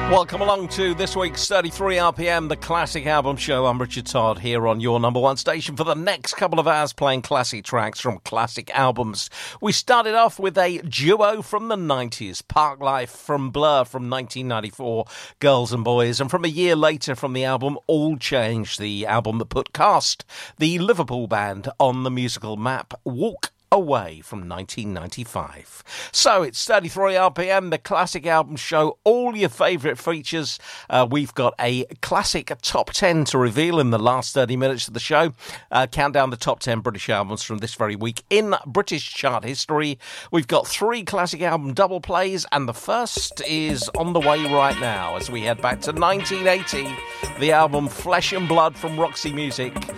Welcome along to this week's 33 RPM, the Classic Album Show. I'm Richard Todd here on your number one station for the next couple of hours playing classic tracks from classic albums. We started off with a duo from the 90s, Parklife from Blur from 1994, Girls and Boys, and from a year later from the album All Change, the album that put Cast, the Liverpool band, on the musical map, Walk Away from 1995. So it's 33 RPM, the Classic Album Show, all your favourite features. We've got a classic top 10 to reveal in the last 30 minutes of the show. Count down the top 10 British albums from this very week in British chart history. We've got 3 classic album double plays, and the first is on the way right now as we head back to 1980, the album Flesh and Blood from Roxy Music.